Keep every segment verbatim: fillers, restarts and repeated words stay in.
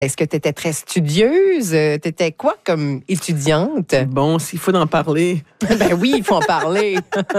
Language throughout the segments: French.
Est-ce que tu étais très studieuse? Tu étais quoi comme étudiante? Bon, s'il faut en parler. Ben oui, il faut en parler.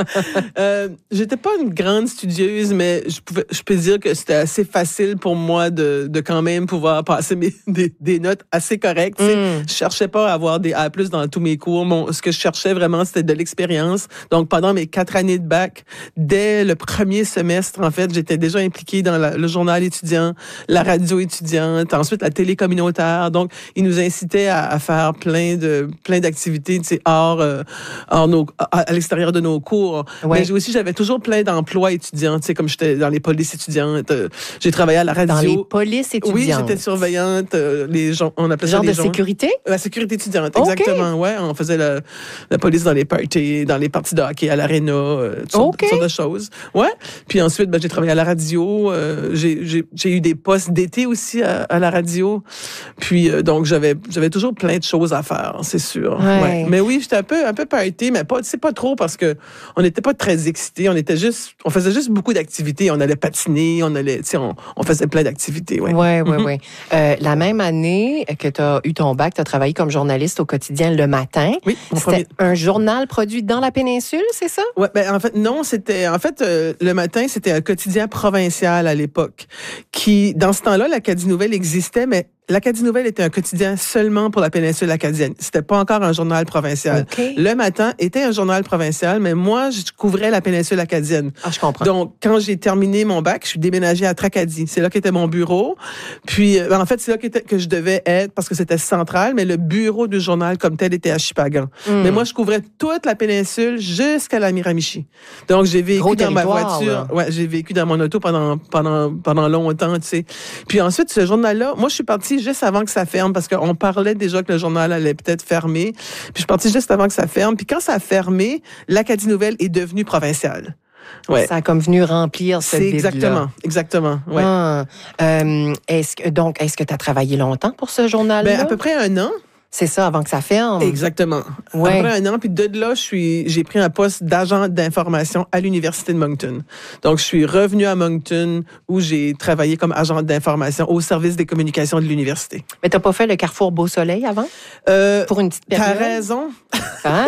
euh, j'étais pas une grande studieuse, mais je pouvais, je peux dire que c'était assez facile pour moi de, de quand même pouvoir passer mes, des, des notes assez correctes. Mm. Je cherchais pas à avoir des A plus dans tous mes cours. Mon, ce que je cherchais vraiment, c'était de l'expérience. Donc, pendant mes quatre années de bac, dès le premier semestre, en fait, j'étais déjà impliquée dans la, le journal étudiant, la radio étudiante, ensuite la télé communautaire. Donc, ils nous incitaient à, à faire plein de plein d'activités, tu sais, hors, euh, hors nos, à, à l'extérieur de nos cours. Ouais. Mais j'ai aussi, j'avais toujours plein d'emplois étudiants, tu sais, comme j'étais dans les polices étudiantes. Euh, j'ai travaillé à la radio. Dans les polices étudiantes? Oui, j'étais surveillante. Euh, les gens, on appelait genre ça les de gens. sécurité? La sécurité étudiante, exactement. Okay. Ouais, on faisait la, la police dans les parties, dans les parties de hockey, à l'aréna, euh, toutes sortes, okay. sortes de choses. Ouais. Puis ensuite, ben, j'ai travaillé à la radio. Euh, j'ai, j'ai, j'ai eu des postes d'été aussi à, à la radio. Puis euh, donc j'avais j'avais toujours plein de choses à faire, c'est sûr. Ouais. Ouais. Mais oui, j'étais un peu un peu party, mais pas c'est pas trop parce que on n'était pas très excités, on était juste on faisait juste beaucoup d'activités, on allait patiner, on allait tu sais on, on faisait plein d'activités, ouais. Ouais, ouais, mm-hmm. ouais. Euh, la même année que tu as eu ton bac, tu as travaillé comme journaliste au quotidien Le Matin. Oui, c'était premier... un journal produit dans la péninsule, c'est ça? Ouais, ben en fait non, c'était en fait euh, Le Matin, c'était un quotidien provincial à l'époque qui dans ce temps-là l'Acadie Nouvelle existait mais l'Acadie Nouvelle était un quotidien seulement pour la péninsule acadienne. C'était pas encore un journal provincial. Okay. Le Matin était un journal provincial, mais moi, je couvrais la péninsule acadienne. Ah, je comprends. Donc, quand j'ai terminé mon bac, je suis déménagée à Tracadie. C'est là qu'était mon bureau. Puis, euh, en fait, c'est là qu'était, que je devais être parce que c'était central, mais le bureau du journal comme tel était à Shippagan. Mm. Mais moi, je couvrais toute la péninsule jusqu'à la Miramichi. Donc, j'ai vécu Gros dans ma voiture. Là. Ouais, j'ai vécu dans mon auto pendant pendant pendant longtemps, tu sais. Puis ensuite, ce journal-là, moi, je suis partie juste avant que ça ferme parce qu'on parlait déjà que le journal allait peut-être fermer. Puis je suis partie juste avant que ça ferme. Puis quand ça a fermé, l'Acadie Nouvelle est devenue provinciale. Ouais. Ça a comme venu remplir cette vide-là. Exactement, exactement. Ouais. Ah, euh, est-ce que, donc, est-ce que tu as travaillé longtemps pour ce journal-là? Ben, à peu près un an. C'est ça, avant que ça ferme. Exactement. Ouais. Après un an, puis de là, je suis, j'ai pris un poste d'agent d'information à l'Université de Moncton. Donc, je suis revenu à Moncton où j'ai travaillé comme agent d'information au service des communications de l'université. Mais t'as pas fait le Carrefour Beau Soleil avant? Euh, Pour une petite période? T'as raison. Ah!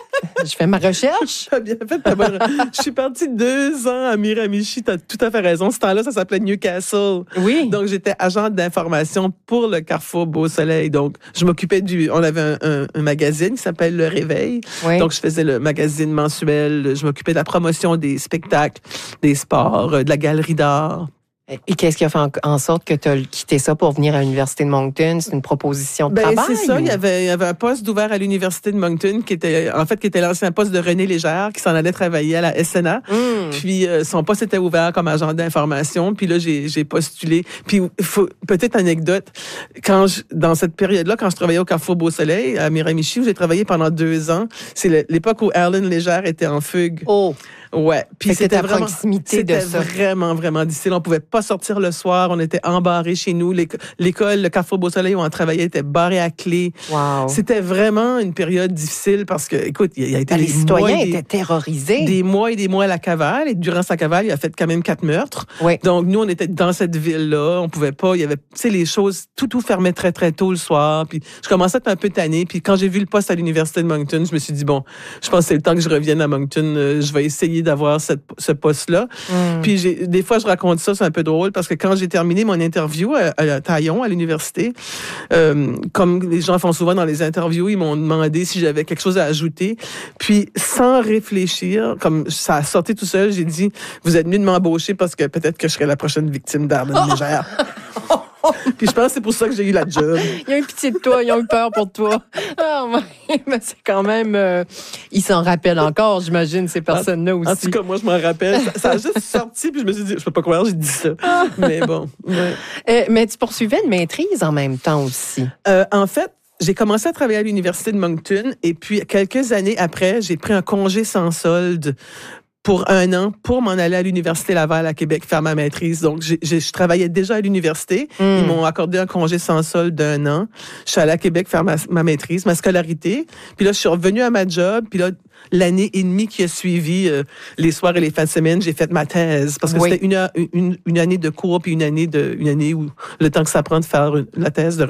Je fais ma recherche. T'as bien fait. T'as bonne... Je suis partie deux ans à Miramichi. T'as tout à fait raison. Ce temps-là, ça s'appelait Newcastle. Oui. Donc, j'étais agent d'information pour le Carrefour Beau Soleil. Donc, je m'occupais du... On avait un, un, un magazine qui s'appelle Le Réveil. Oui. Donc, je faisais le magazine mensuel. Je m'occupais de la promotion des spectacles, des sports, de la galerie d'art. Et qu'est-ce qui a fait en, en sorte que tu as quitté ça pour venir à l'Université de Moncton? C'est une proposition de ben, travail? C'est ça. Ou? Il y avait, il y avait un poste d'ouvert à l'Université de Moncton qui était, en fait, qui était l'ancien poste de René Légère, qui s'en allait travailler à la S N A. Mm. Puis, euh, son poste était ouvert comme agent d'information. Puis là, j'ai, j'ai postulé. Puis, faut, petite anecdote. Quand je, dans cette période-là, quand je travaillais au Carrefour Beau Soleil, à Miramichi, où j'ai travaillé pendant deux ans, c'est l'époque où Erlen Légère était en fugue. Oh! Ouais, puis c'était à vraiment proximité c'était de ça. vraiment vraiment difficile, on pouvait pas sortir le soir, on était embarrés chez nous, l'école, le Carrefour Beau Soleil où on travaillait était barré à clé. Wow. C'était vraiment une période difficile parce que écoute, il y a été les des citoyens mois étaient des, terrorisés. Des mois et des mois à la cavale et durant sa cavale, il a fait quand même quatre meurtres. Oui. Donc nous on était dans cette ville-là, on pouvait pas, il y avait tu sais les choses tout tout fermait très très tôt le soir, puis je commençais à être un peu tannée, puis quand j'ai vu le poste à l'Université de Moncton, je me suis dit bon, je pense que c'est le temps que je revienne à Moncton, euh, je vais essayer d'avoir cette ce poste-là. Mm. Puis j'ai, des fois, je raconte ça, c'est un peu drôle, parce que quand j'ai terminé mon interview à, à Taillon, à l'université, euh, comme les gens font souvent dans les interviews, ils m'ont demandé si j'avais quelque chose à ajouter. Puis, sans réfléchir, comme ça a sorti tout seul, j'ai dit, vous êtes venu de m'embaucher parce que peut-être que je serais la prochaine victime d'Arden Légère. Puis je pense que c'est pour ça que j'ai eu la job. Ils ont eu pitié de toi, ils ont eu peur pour toi. Oh, mais c'est quand même... Euh, ils s'en rappellent encore, j'imagine, ces personnes-là aussi. En tout cas, moi, je m'en rappelle. Ça, ça a juste sorti, puis je me suis dit, je peux pas croire, j'ai dit ça. Mais bon. Ouais. Euh, mais tu poursuivais une maîtrise en même temps aussi. Euh, en fait, j'ai commencé à travailler à l'Université de Moncton, et puis quelques années après, j'ai pris un congé sans solde pour un an pour m'en aller à l'Université Laval à Québec faire ma maîtrise. Donc, j'ai, j'ai, je travaillais déjà à l'université. Mm. Ils m'ont accordé un congé sans solde d'un an. Je suis allée à Québec faire ma, ma maîtrise, ma scolarité. Puis là, je suis revenue à ma job. Puis là, l'année et demie qui a suivi, euh, les soirs et les fins de semaine, j'ai fait ma thèse. Parce que oui. c'était une, une, une année de cours puis une année, de, une année où le temps que ça prend de faire une, la thèse de